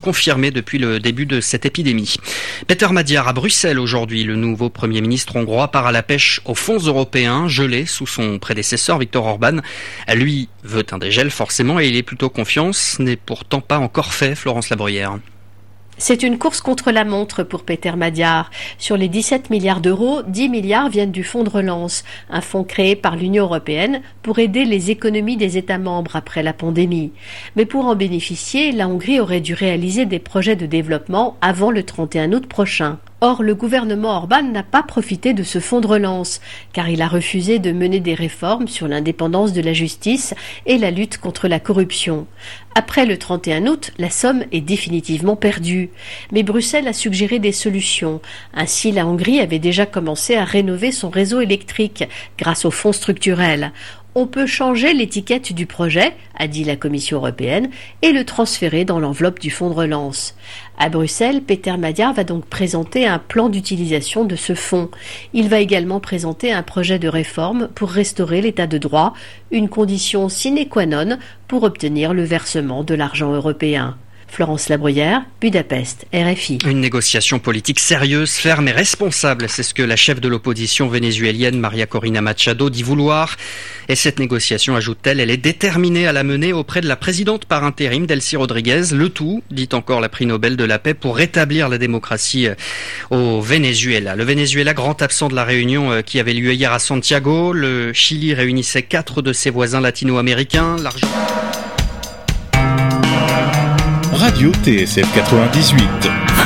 confirmés depuis le début de cette épidémie. Peter Magyar à Bruxelles aujourd'hui. Le nouveau Premier ministre hongrois part à la pêche aux fonds européens, gelés sous son prédécesseur Viktor Orban. Lui veut un dégel forcément et il est plutôt confiant. Ce n'est pourtant pas encore fait, Florence Labruyère. C'est une course contre la montre pour Peter Magyar. Sur les 17 milliards d'euros, 10 milliards viennent du fonds de relance, un fonds créé par l'Union européenne pour aider les économies des États membres après la pandémie. Mais pour en bénéficier, la Hongrie aurait dû réaliser des projets de développement avant le 31 août prochain. Or, le gouvernement Orban n'a pas profité de ce fonds de relance, car il a refusé de mener des réformes sur l'indépendance de la justice et la lutte contre la corruption. Après le 31 août, la somme est définitivement perdue. Mais Bruxelles a suggéré des solutions. Ainsi, la Hongrie avait déjà commencé à rénover son réseau électrique grâce aux fonds structurels. On peut changer l'étiquette du projet, a dit la Commission européenne, et le transférer dans l'enveloppe du fonds de relance. À Bruxelles, Peter Magyar va donc présenter un plan d'utilisation de ce fonds. Il va également présenter un projet de réforme pour restaurer l'état de droit, une condition sine qua non pour obtenir le versement de l'argent européen. Florence Labruyère, Budapest, RFI. Une négociation politique sérieuse, ferme et responsable, c'est ce que la chef de l'opposition vénézuélienne Maria Corina Machado dit vouloir. Et cette négociation, ajoute-t-elle, elle est déterminée à la mener auprès de la présidente par intérim Delcy Rodriguez. Le tout, dit encore la prix Nobel de la paix, pour rétablir la démocratie au Venezuela. Le Venezuela, grand absent de la réunion qui avait lieu hier à Santiago. Le Chili réunissait 4 de ses voisins latino-américains. Radio TSF 98.